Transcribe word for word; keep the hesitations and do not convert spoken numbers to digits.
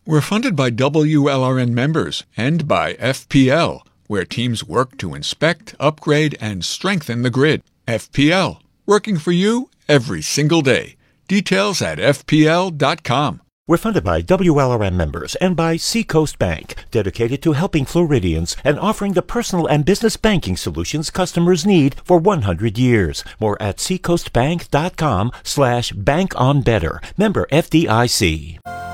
We're funded by W L R N members and by F P L, where teams work to inspect, upgrade, and strengthen the grid. F P L, working for you every single day. Details at F P L dot com. We're funded by W L R M members and by Seacoast Bank, dedicated to helping Floridians and offering the personal and business banking solutions customers need for one hundred years. More at seacoast bank dot com slash bank on better. Member F D I C.